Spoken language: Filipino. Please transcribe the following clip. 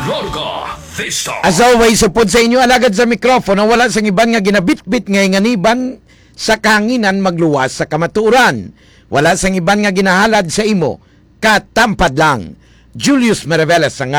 Larga Vista. As always, supod sa inyo alagad sa mikropono, wala sang iban nga ginabitbit ngay nganiban sa kahanginan magluwas sa kamaturan. Wala sang iban nga ginahalad sa imo, katampad lang. Julius Maravelas ang